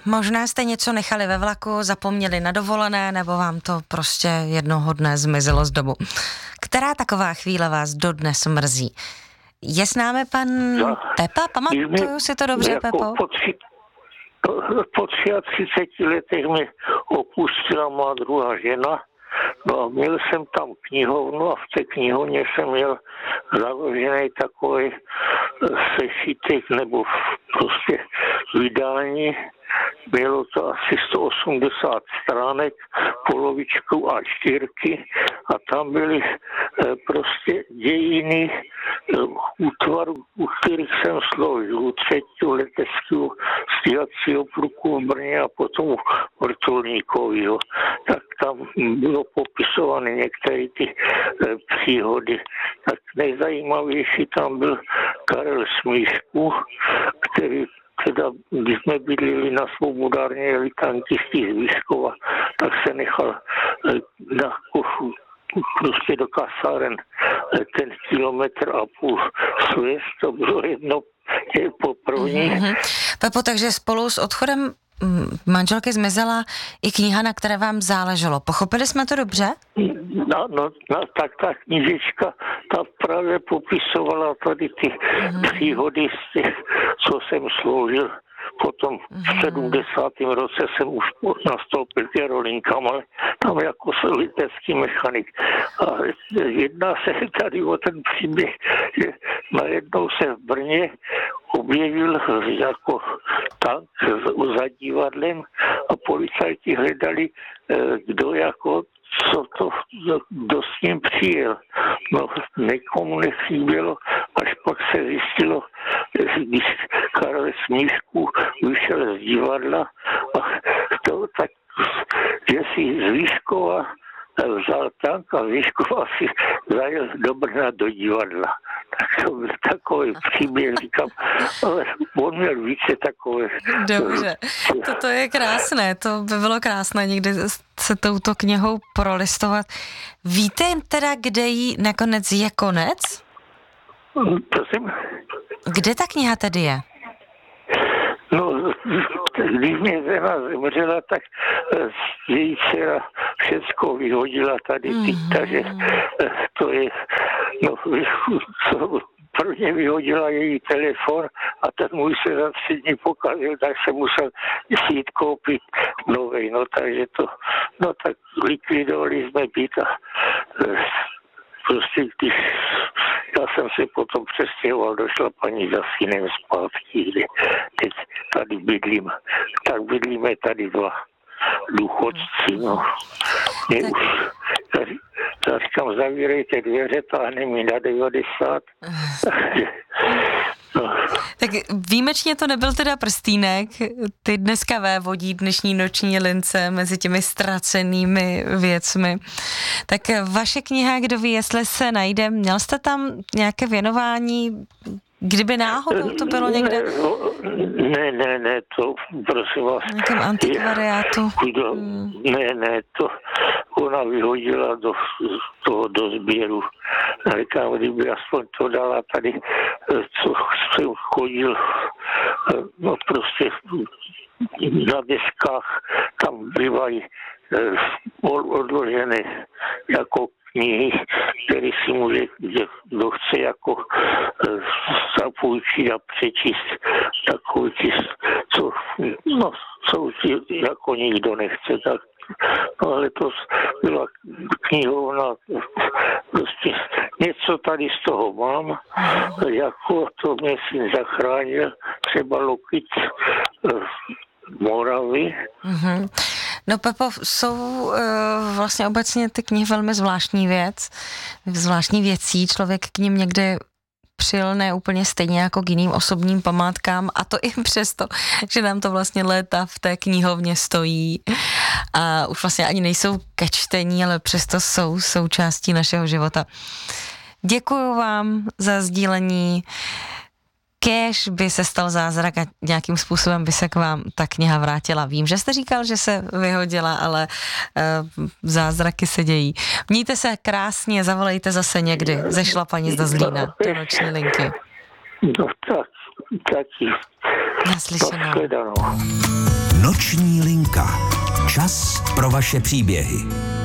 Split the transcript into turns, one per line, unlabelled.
Možná jste něco nechali ve vlaku, zapomněli na dovolené, nebo vám to prostě jednoho dne zmizelo z domu. Která taková chvíle vás dodnes mrzí? Je s námi pan Pepa? Pamatuju si to dobře,
jako
Pepo?
Po 33 letech mi opustila má druhá žena. No a měl jsem tam knihovnu a v té knihovně jsem měl založený takový sešitek nebo prostě vydání. Bylo to asi 180 stránek, polovičku A4 a tam byly prostě dějiny útvaru, u kterých jsem sloužil, u 3. leteckého stíhacího pluku v Brně a potom vrtulníkového. Tak tam bylo popisovány některé ty příhody. Tak nejzajímavější tam byl Karel Smíšku, který teda, když jsme bydlili na Svobodárně, jeli tankisti z Výškova, tak se nechal na košu prostě do kasáren ten 1,5 kilometr svést, to bylo jedno poprvé.
Pepo, takže spolu s odchodem manželky zmizela i kniha, na které vám záleželo. Pochopili jsme to dobře?
No, tak ta knížečka, ta právě popisovala tady ty příhody z těch, co jsem sloužil. Potom v 70. roce jsem už nastoupil k rolínkám, ale tam jako letecký mechanik. A jedná se tady o ten příběh, že najednou se v Brně objevil jako tank za divadlem a policajti hledali, kdo s ním přijel. No, nikomu nechybělo, až pak se zjistilo, když Karel Smíšku vyšel z divadla a to tak, že si z Výškova vzal tank a Výškova si zajel do Brna do divadla. Tak to byl takový příběh, říkám, ale on měl více takové.
Dobře, toto je krásné, to by bylo krásné někdy se touto knihou prolistovat. Víte teda, kde jí nakonec je konec?
Prosím?
Kde ta kniha tedy je?
No, když mě žena zemřela, tak její dcera všecko vyhodila tady, takže to je, no, prvně vyhodila její telefon a ten můj se za 3 dny pokazil, tak jsem musel si jít koupit novej, no, takže to, no, tak likvidovali jsme byt a prostě, když já jsem se potom přestěhoval, došla paní za synem zpátky, kde teď tady bydlím. Tak bydlíme tady 2 důchodci, no. Mě už, já říkám, zavírejte dveře, táhne mi na 90. No.
Tak výjimečně to nebyl teda prstýnek, ty dneska vévodí dnešní noční lince mezi těmi ztracenými věcmi. Tak vaše kniha, kdo ví, jestli se najde, měl jste tam nějaké věnování, kdyby náhodou to bylo někde?
Ne, to prosím vás.
V nějakém antikvariátu?
Ne, to ona vyhodila do sběru. Říkám, kdyby aspoň to dala tady, co jsem chodil, no prostě na deskách, tam bývají odložené jako knihy, které si může, kdo chce jako zapůjčit a přečíst takový, co jako nikdo nechce, tak no, ale to byla knihovna, prostě něco tady z toho mám, jako to mě syn zachránil, třeba Lokvic Moravy.
No Pepo, jsou vlastně obecně ty knihy velmi zvláštní věcí, člověk k nim někde přilne úplně stejně jako k jiným osobním památkám a to i přesto, že nám to vlastně léta v té knihovně stojí a už vlastně ani nejsou ke čtení, ale přesto jsou součástí našeho života. Děkuju vám za sdílení. Kéž by se stal zázrak a nějakým způsobem by se k vám ta kniha vrátila. Vím, že jste říkal, že se vyhodila, ale zázraky se dějí. Mějte se krásně, zavolejte zase někdy ze Šlapanic do Zlína, do noční linky.
No tak, taky.
Naslyšenou.
Nashledanou.
Noční linka. Čas pro vaše příběhy.